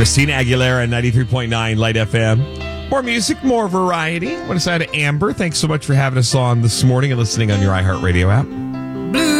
Christina Aguilera, 93.9 Light FM. More music, more variety. Want to say hi to Amber. Thanks so much for having us on this morning and listening on your iHeartRadio app.